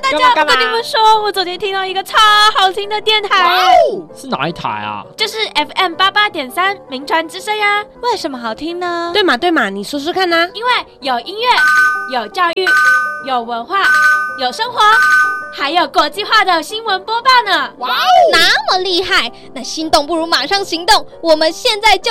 大家，我跟你们说，我昨天听到一个超好听的电台， 是哪一台啊？ 就是 FM88.3名传之声呀。为什么好听呢？ 对嘛，你说说看啊。 因为有音乐，有教育，有文化，有生活，还有国际化的新闻播报呢。 那么厉害，那心动不如马上行动，我们现在就